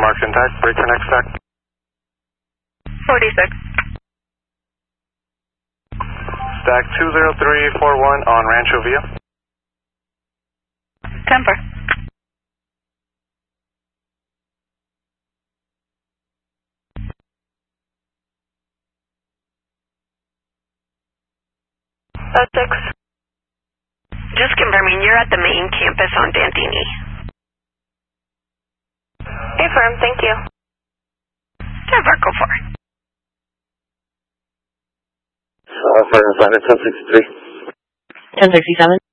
marks intact. Break for next stack. 46. Stack 20341 on Rancho Villa. Temper. Six. Just confirming, you're at the main campus on Dantini. Affirm, thank you. Temper, go for it. Fire assignment 1063. 1067.